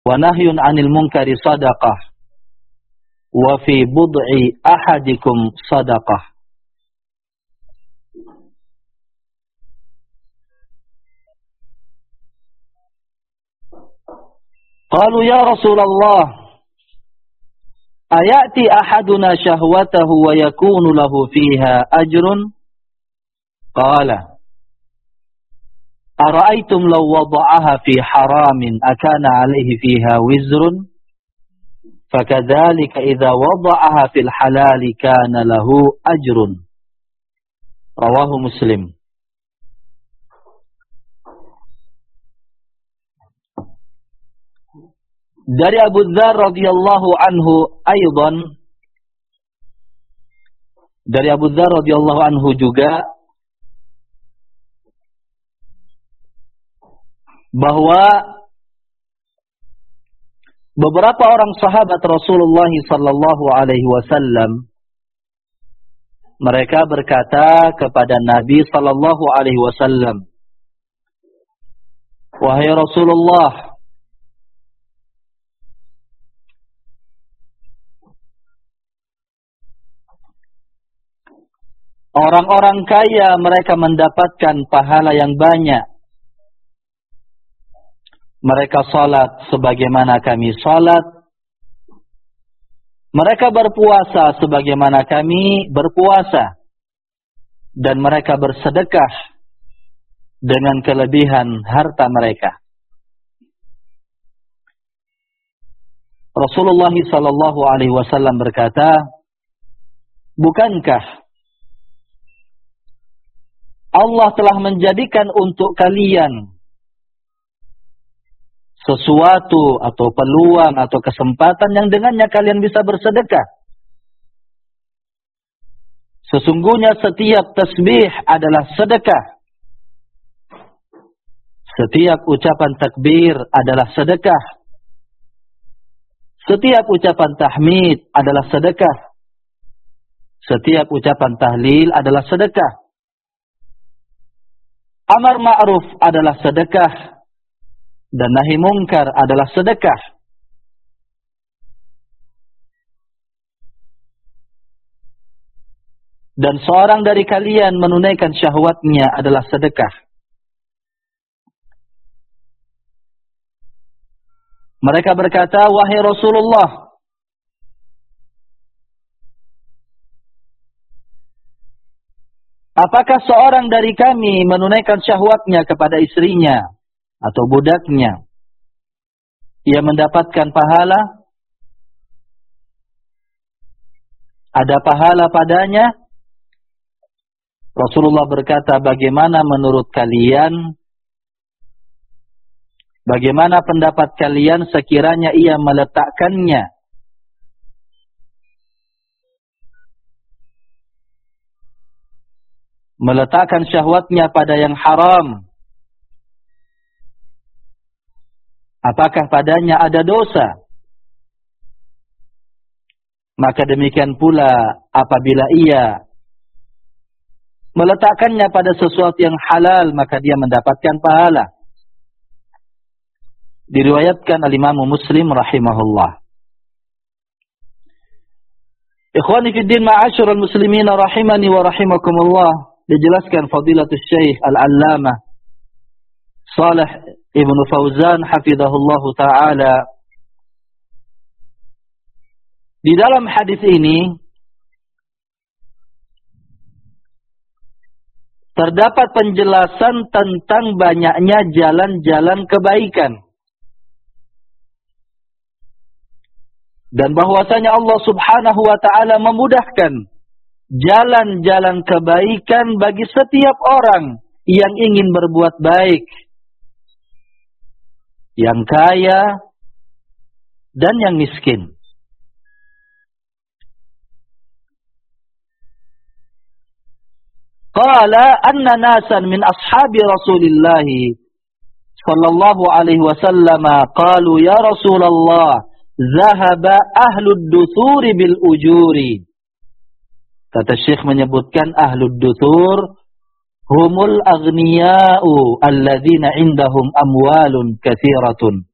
wa nahyun 'anil munkari shadaqah, wa fi bud'i ahadikum shadaqah. Qalu ya Rasulullah, ayati ahaduna syahwatahu wa yakunu lahu fiha ajrun? Qala ara'aytum law wada'aha fi haramin akana alayhi fiha wizrun? Fakadzalika idza wada'aha fil halali kana lahu ajrun. Rawahu Muslim. Dari Abu Dzar radhiyallahu anhu aidan, dari Abu Dzar radhiyallahu anhu juga, bahwa beberapa orang sahabat Rasulullah sallallahu alaihi wasallam mereka berkata kepada Nabi sallallahu alaihi wasallam, wahai Rasulullah, orang-orang kaya mereka mendapatkan pahala yang banyak. Mereka salat sebagaimana kami salat. Mereka berpuasa sebagaimana kami berpuasa. Dan mereka bersedekah dengan kelebihan harta mereka. Rasulullah sallallahu alaihi wasallam berkata, bukankah Allah telah menjadikan untuk kalian sesuatu atau peluang atau kesempatan yang dengannya kalian bisa bersedekah? Sesungguhnya setiap tasbih adalah sedekah. Setiap ucapan takbir adalah sedekah. Setiap ucapan tahmid adalah sedekah. Setiap ucapan tahlil adalah sedekah. Amar ma'ruf adalah sedekah. Dan nahi mungkar adalah sedekah. Dan seorang dari kalian menunaikan syahwatnya adalah sedekah. Mereka berkata, wahai Rasulullah, apakah seorang dari kami menunaikan syahwatnya kepada istrinya atau budaknya, ia mendapatkan pahala? Ada pahala padanya? Rasulullah berkata, bagaimana menurut kalian? Bagaimana pendapat kalian sekiranya ia meletakkannya meletakkan syahwatnya pada yang haram? Apakah padanya ada dosa? Maka demikian pula apabila ia meletakkannya pada sesuatu yang halal, maka dia mendapatkan pahala. Diriwayatkan al-Imam Muslim rahimahullah. Ikhwani fi din, ma'asyiral muslimin rahimani wa rahimakumullah. Dijelaskan Fadilatul Syekh Al-Allamah Shalih Ibn Fauzan hafizahullah ta'ala. Di dalam hadis ini terdapat penjelasan tentang banyaknya jalan-jalan kebaikan. Dan bahwasanya Allah subhanahu wa ta'ala memudahkan jalan-jalan kebaikan bagi setiap orang yang ingin berbuat baik, yang kaya dan yang miskin. Qala anna nasan min ashabi Rasulillah sallallahu alaihi wasallam qalu ya Rasulullah zahaba ahlud duthuri bil ujuri. Kata Syekh menyebutkan ahlud duthur humul aghniya'u alladzina indahum amwalun katsiratun.